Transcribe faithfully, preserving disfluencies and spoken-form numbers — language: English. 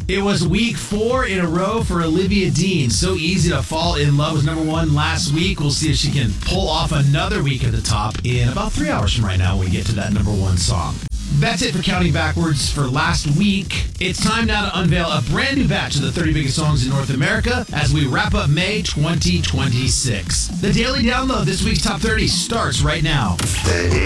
It was week four in a row for Olivia Dean. So Easy to Fall in Love was number one last week. We'll see if she can pull off another week at the top in about three hours from right now when we get to that number one song. That's it for Counting Backwards for last week. It's time now to unveil a brand new batch of the thirty biggest songs in North America as we wrap up May twenty twenty-six. The Daily Download, this week's Top thirty, starts right now.